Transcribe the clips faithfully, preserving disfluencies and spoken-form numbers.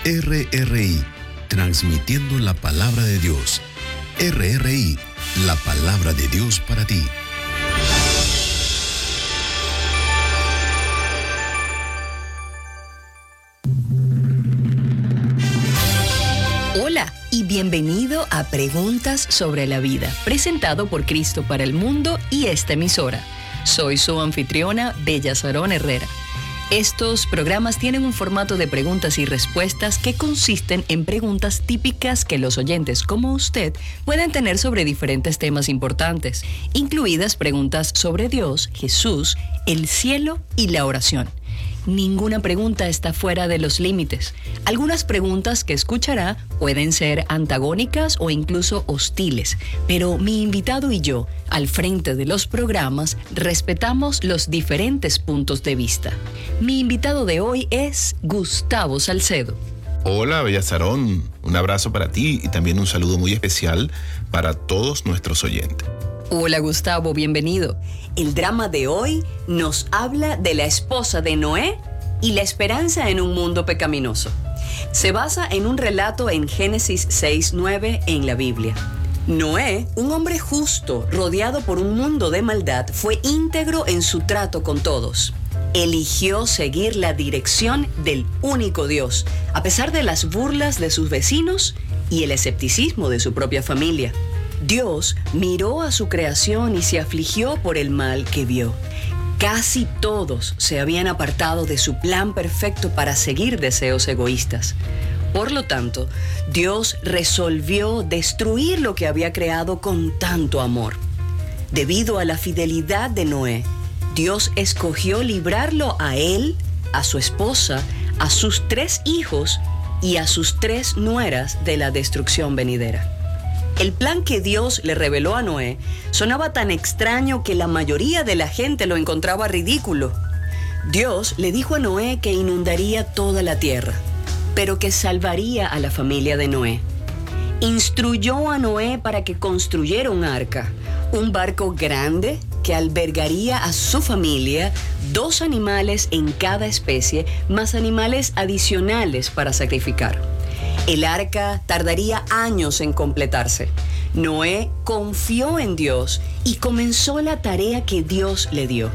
R R I, transmitiendo la palabra de Dios. R R I, la palabra de Dios para ti. Hola y bienvenido a Preguntas sobre la Vida, presentado por Cristo para el Mundo y esta emisora. Soy su anfitriona, Bella Sarón Herrera. Estos programas tienen un formato de preguntas y respuestas que consisten en preguntas típicas que los oyentes como usted pueden tener sobre diferentes temas importantes, incluidas preguntas sobre Dios, Jesús, el cielo y la oración. Ninguna pregunta está fuera de los límites. Algunas preguntas que escuchará pueden ser antagónicas o incluso hostiles, pero mi invitado y yo, al frente de los programas, respetamos los diferentes puntos de vista. Mi invitado de hoy es Gustavo Salcedo. Hola, Bella Sarón. Un abrazo para ti y también un saludo muy especial para todos nuestros oyentes. Hola Gustavo, bienvenido. El drama de hoy nos habla de la esposa de Noé y la esperanza en un mundo pecaminoso. Se basa en un relato en Génesis seis nueve en la Biblia. Noé, un hombre justo rodeado por un mundo de maldad, fue íntegro en su trato con todos. Eligió seguir la dirección del único Dios, a pesar de las burlas de sus vecinos y el escepticismo de su propia familia. Dios miró a su creación y se afligió por el mal que vio. Casi todos se habían apartado de su plan perfecto para seguir deseos egoístas. Por lo tanto, Dios resolvió destruir lo que había creado con tanto amor. Debido a la fidelidad de Noé, Dios escogió librarlo a él, a su esposa, a sus tres hijos y a sus tres nueras de la destrucción venidera. El plan que Dios le reveló a Noé sonaba tan extraño que la mayoría de la gente lo encontraba ridículo. Dios le dijo a Noé que inundaría toda la tierra, pero que salvaría a la familia de Noé. Instruyó a Noé para que construyera un arca, un barco grande que albergaría a su familia, dos animales en cada especie, más animales adicionales para sacrificar. El arca tardaría años en completarse. Noé confió en Dios y comenzó la tarea que Dios le dio.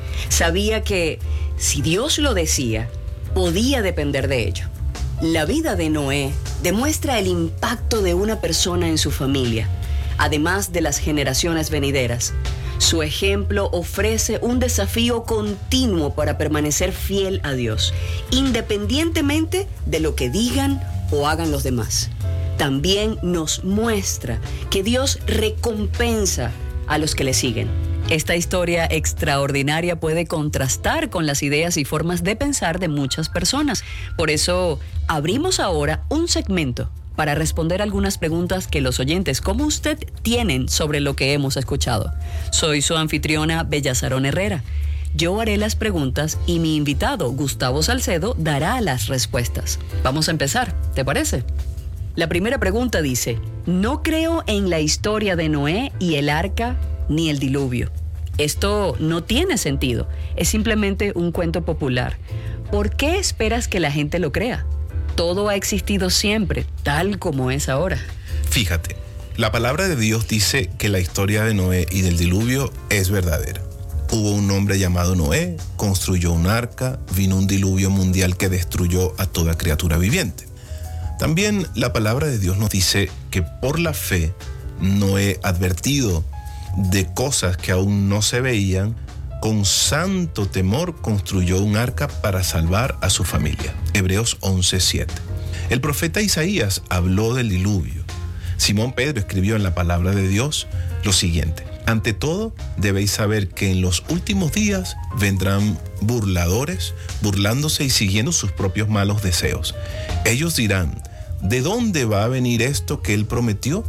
Sabía que, si Dios lo decía, podía depender de ello. La vida de Noé demuestra el impacto de una persona en su familia, además de las generaciones venideras. Su ejemplo ofrece un desafío continuo para permanecer fiel a Dios, independientemente de lo que digan o hagan los demás. También nos muestra que Dios recompensa a los que le siguen. Esta historia extraordinaria puede contrastar con las ideas y formas de pensar de muchas personas. Por eso, abrimos ahora un segmento para responder algunas preguntas que los oyentes como usted tienen sobre lo que hemos escuchado. Soy su anfitriona, Bella Sarón Herrera. Yo haré las preguntas y mi invitado, Gustavo Salcedo, dará las respuestas. Vamos a empezar, ¿te parece? La primera pregunta dice: no creo en la historia de Noé y el arca ni el diluvio. Esto no tiene sentido, es simplemente un cuento popular. ¿Por qué esperas que la gente lo crea? Todo ha existido siempre, tal como es ahora. Fíjate, la palabra de Dios dice que la historia de Noé y del diluvio es verdadera. Hubo un hombre llamado Noé, construyó un arca, vino un diluvio mundial que destruyó a toda criatura viviente. También la palabra de Dios nos dice que por la fe, Noé, advertido de cosas que aún no se veían, con santo temor construyó un arca para salvar a su familia. Hebreos once siete. El profeta Isaías habló del diluvio. Simón Pedro escribió en la palabra de Dios lo siguiente: ante todo, debéis saber que en los últimos días vendrán burladores, burlándose y siguiendo sus propios malos deseos. Ellos dirán: ¿de dónde va a venir esto que él prometió?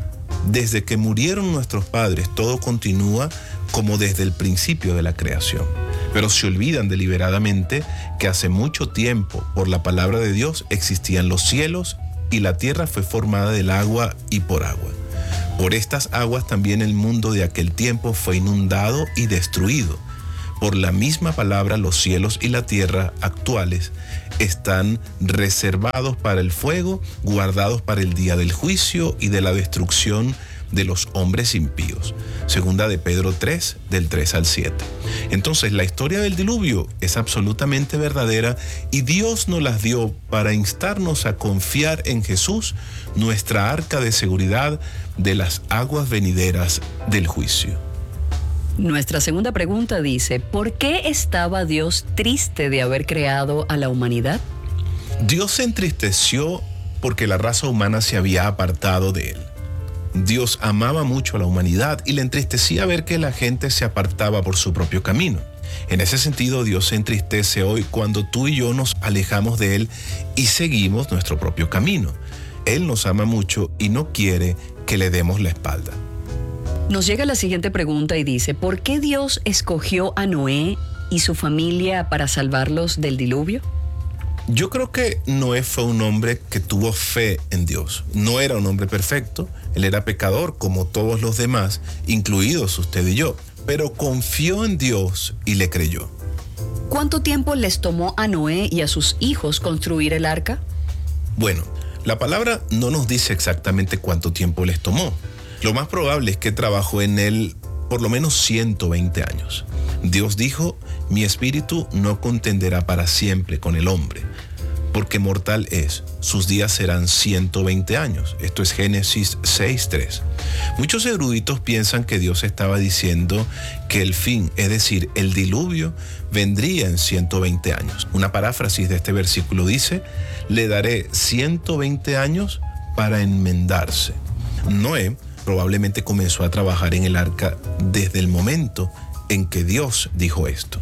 Desde que murieron nuestros padres, todo continúa como desde el principio de la creación. Pero se olvidan deliberadamente que hace mucho tiempo, por la palabra de Dios, existían los cielos y la tierra fue formada del agua y por agua. Por estas aguas también el mundo de aquel tiempo fue inundado y destruido. Por la misma palabra, los cielos y la tierra actuales están reservados para el fuego, guardados para el día del juicio y de la destrucción de los hombres impíos. Segunda de Pedro tres, del tres al siete. Entonces, la historia del diluvio es absolutamente verdadera y Dios nos las dio para instarnos a confiar en Jesús, nuestra arca de seguridad de las aguas venideras del juicio. Nuestra segunda pregunta dice, ¿por qué estaba Dios triste de haber creado a la humanidad? Dios se entristeció porque la raza humana se había apartado de él. Dios amaba mucho a la humanidad y le entristecía ver que la gente se apartaba por su propio camino. En ese sentido, Dios se entristece hoy cuando tú y yo nos alejamos de Él y seguimos nuestro propio camino. Él nos ama mucho y no quiere que le demos la espalda. Nos llega la siguiente pregunta y dice, ¿por qué Dios escogió a Noé y su familia para salvarlos del diluvio? Yo creo que Noé fue un hombre que tuvo fe en Dios. No era un hombre perfecto, él era pecador como todos los demás, incluidos usted y yo, pero confió en Dios y le creyó. ¿Cuánto tiempo les tomó a Noé y a sus hijos construir el arca? Bueno, la palabra no nos dice exactamente cuánto tiempo les tomó. Lo más probable es que trabajó en él por lo menos ciento veinte años. Dios dijo, mi espíritu no contenderá para siempre con el hombre, porque mortal es, sus días serán ciento veinte años. Esto es Génesis seis, tres. Muchos eruditos piensan que Dios estaba diciendo que el fin, es decir, el diluvio, vendría en ciento veinte años. Una paráfrasis de este versículo dice, le daré ciento veinte años para enmendarse. Noé probablemente comenzó a trabajar en el arca desde el momento en que Dios dijo esto.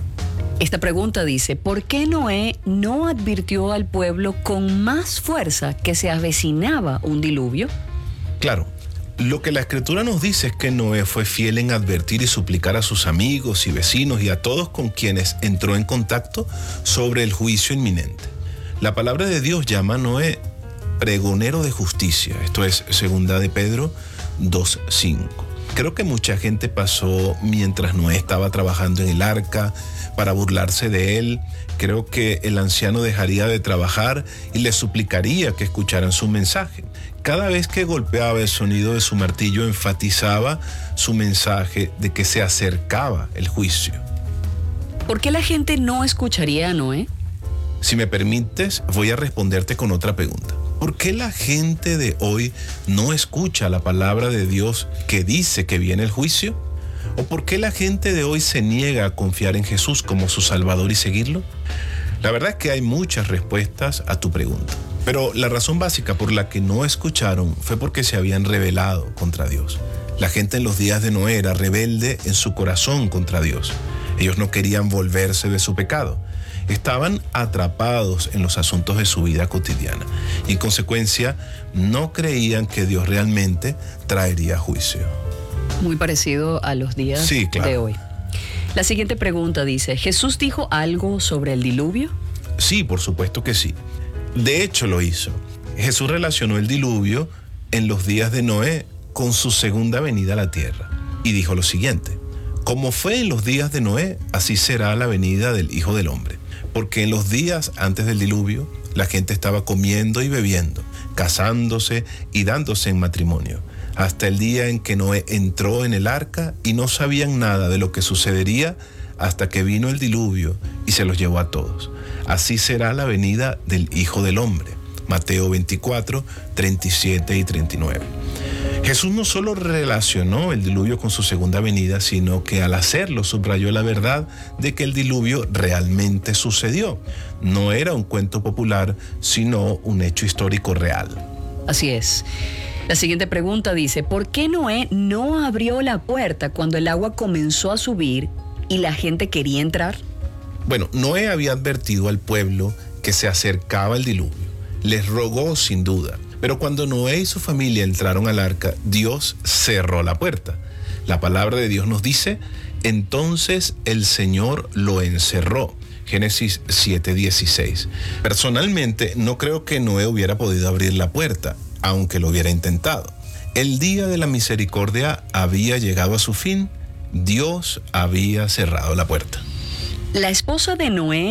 Esta pregunta dice, ¿por qué Noé no advirtió al pueblo con más fuerza que se avecinaba un diluvio? Claro, lo que la Escritura nos dice es que Noé fue fiel en advertir y suplicar a sus amigos y vecinos y a todos con quienes entró en contacto sobre el juicio inminente. La palabra de Dios llama a Noé pregonero de justicia. Esto es segunda de Pedro dos, cinco. Creo que mucha gente pasó mientras Noé estaba trabajando en el arca para burlarse de él. Creo que el anciano dejaría de trabajar y le suplicaría que escucharan su mensaje. Cada vez que golpeaba el sonido de su martillo, enfatizaba su mensaje de que se acercaba el juicio. ¿Por qué la gente no escucharía a Noé? Si me permites, voy a responderte con otra pregunta. ¿Por qué la gente de hoy no escucha la palabra de Dios que dice que viene el juicio? ¿O por qué la gente de hoy se niega a confiar en Jesús como su Salvador y seguirlo? La verdad es que hay muchas respuestas a tu pregunta. Pero la razón básica por la que no escucharon fue porque se habían rebelado contra Dios. La gente en los días de Noé era rebelde en su corazón contra Dios. Ellos no querían volverse de su pecado. Estaban atrapados en los asuntos de su vida cotidiana y en consecuencia no creían que Dios realmente traería juicio. Muy parecido a los días sí, claro. de hoy. La siguiente pregunta dice, ¿Jesús dijo algo sobre el diluvio? Sí, por supuesto que sí. De hecho lo hizo. Jesús relacionó el diluvio en los días de Noé con su segunda venida a la tierra y dijo lo siguiente, como fue en los días de Noé, así será la venida del Hijo del Hombre. Porque en los días antes del diluvio, la gente estaba comiendo y bebiendo, casándose y dándose en matrimonio, hasta el día en que Noé entró en el arca y no sabían nada de lo que sucedería hasta que vino el diluvio y se los llevó a todos. Así será la venida del Hijo del Hombre. Mateo veinticuatro, treinta y siete y treinta y nueve. Jesús no solo relacionó el diluvio con su segunda venida, sino que al hacerlo subrayó la verdad de que el diluvio realmente sucedió. No era un cuento popular, sino un hecho histórico real. Así es. La siguiente pregunta dice, ¿por qué Noé no abrió la puerta cuando el agua comenzó a subir y la gente quería entrar? Bueno, Noé había advertido al pueblo que se acercaba el diluvio. Les rogó sin duda. Pero cuando Noé y su familia entraron al arca, Dios cerró la puerta. La palabra de Dios nos dice, entonces el Señor lo encerró. Génesis siete, dieciséis. Personalmente, no creo que Noé hubiera podido abrir la puerta, aunque lo hubiera intentado. El día de la misericordia había llegado a su fin. Dios había cerrado la puerta. La esposa de Noé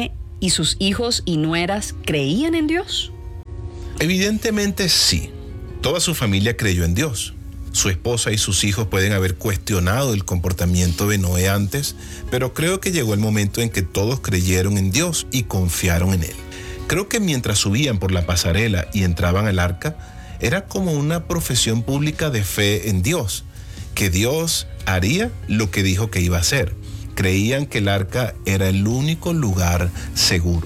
y sus hijos y nueras creían en Dios? Evidentemente sí. Toda su familia creyó en Dios. Su esposa y sus hijos pueden haber cuestionado el comportamiento de Noé antes, pero creo que llegó el momento en que todos creyeron en Dios y confiaron en Él. Creo que mientras subían por la pasarela y entraban al arca, era como una profesión pública de fe en Dios, que Dios haría lo que dijo que iba a hacer. Creían que el arca era el único lugar seguro.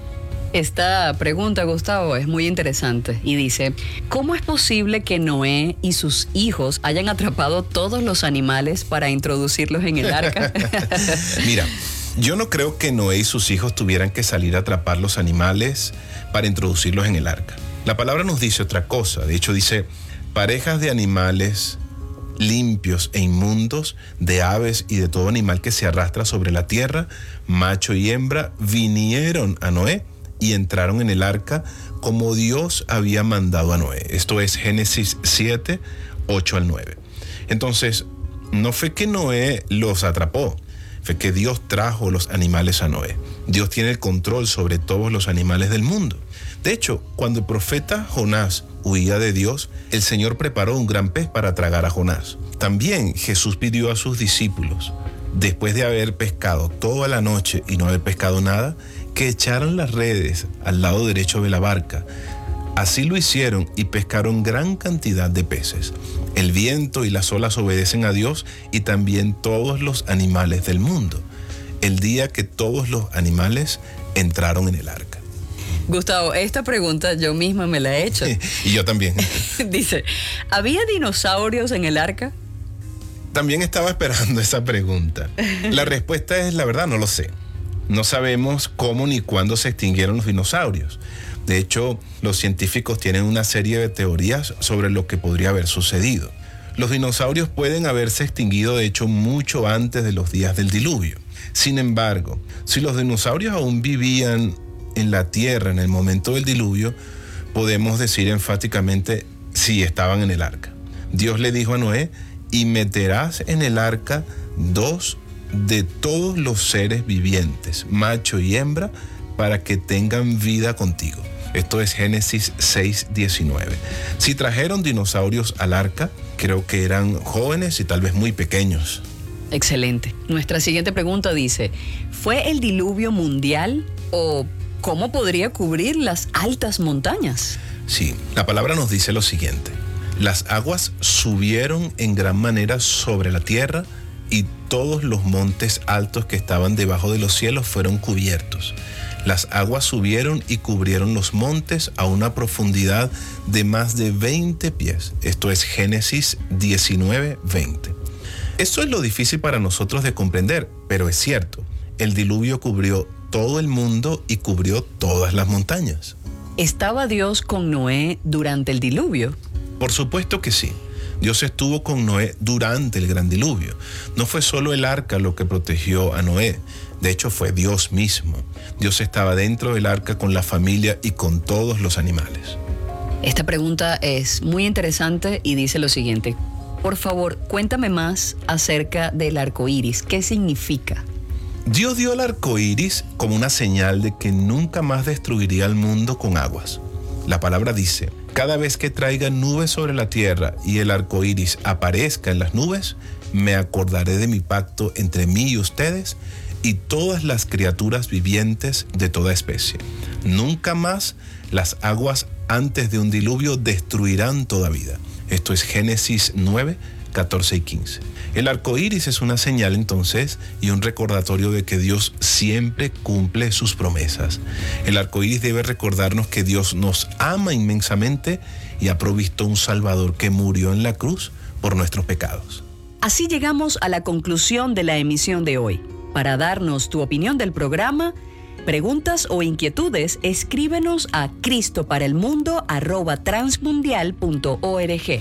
Esta pregunta, Gustavo, es muy interesante y dice, ¿cómo es posible que Noé y sus hijos hayan atrapado todos los animales para introducirlos en el arca? Mira, yo no creo que Noé y sus hijos tuvieran que salir a atrapar los animales para introducirlos en el arca. La palabra nos dice otra cosa. De hecho, dice, parejas de animales limpios e inmundos, de aves y de todo animal que se arrastra sobre la tierra, macho y hembra, vinieron a Noé y entraron en el arca como Dios había mandado a Noé. Esto es Génesis siete, ocho al nueve. Entonces, no fue que Noé los atrapó, fue que Dios trajo los animales a Noé. Dios tiene el control sobre todos los animales del mundo. De hecho, cuando el profeta Jonás huía de Dios, el Señor preparó un gran pez para tragar a Jonás. También Jesús pidió a sus discípulos, después de haber pescado toda la noche y no haber pescado nada, que echaran las redes al lado derecho de la barca. Así lo hicieron y pescaron gran cantidad de peces. El viento y las olas obedecen a Dios y también todos los animales del mundo. El día que todos los animales entraron en el arca. Gustavo, esta pregunta yo misma me la he hecho. Y yo también. Dice, ¿había dinosaurios en el arca? También estaba esperando esa pregunta. La respuesta es, la verdad, no lo sé. No sabemos cómo ni cuándo se extinguieron los dinosaurios. De hecho, los científicos tienen una serie de teorías sobre lo que podría haber sucedido. Los dinosaurios pueden haberse extinguido, de hecho, mucho antes de los días del diluvio. Sin embargo, si los dinosaurios aún vivían en la tierra en el momento del diluvio, podemos decir enfáticamente si estaban en el arca. Dios le dijo a Noé, y meterás en el arca dos de todos los seres vivientes, macho y hembra, para que tengan vida contigo. Esto es Génesis seis, diecinueve. Si trajeron dinosaurios al arca, creo que eran jóvenes y tal vez muy pequeños. Excelente. Nuestra siguiente pregunta dice, ¿fue el diluvio mundial o cómo podría cubrir las altas montañas? Sí, la palabra nos dice lo siguiente. Las aguas subieron en gran manera sobre la tierra y todos los montes altos que estaban debajo de los cielos fueron cubiertos. Las aguas subieron y cubrieron los montes a una profundidad de más de veinte pies. Esto es Génesis diecinueve, veinte. Esto es lo difícil para nosotros de comprender, pero es cierto. El diluvio cubrió todo el mundo y cubrió todas las montañas. ¿Estaba Dios con Noé durante el diluvio? Por supuesto que sí. Dios estuvo con Noé durante el gran diluvio. No fue solo el arca lo que protegió a Noé. De hecho, fue Dios mismo. Dios estaba dentro del arca con la familia y con todos los animales. Esta pregunta es muy interesante y dice lo siguiente. Por favor, cuéntame más acerca del arco iris. ¿Qué significa? Dios dio el arco iris como una señal de que nunca más destruiría el mundo con aguas. La palabra dice, cada vez que traiga nubes sobre la tierra y el arco iris aparezca en las nubes, me acordaré de mi pacto entre mí y ustedes y todas las criaturas vivientes de toda especie. Nunca más las aguas antes de un diluvio destruirán toda vida. Esto es Génesis nueve, catorce y quince. El arco iris es una señal entonces y un recordatorio de que Dios siempre cumple sus promesas. El arco iris debe recordarnos que Dios nos ama inmensamente y ha provisto un Salvador que murió en la cruz por nuestros pecados. Así llegamos a la conclusión de la emisión de hoy. Para darnos tu opinión del programa, preguntas o inquietudes, escríbenos a cristoparaelmundo arroba transmundial punto org.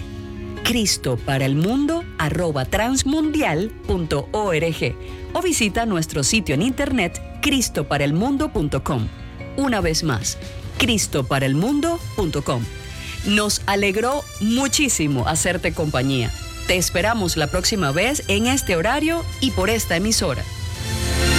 cristoparaelmundo arroba transmundial punto org o visita nuestro sitio en internet cristo para el mundo punto com. Una vez más, cristo para el mundo punto com. Nos alegró muchísimo hacerte compañía. Te esperamos la próxima vez en este horario y por esta emisora.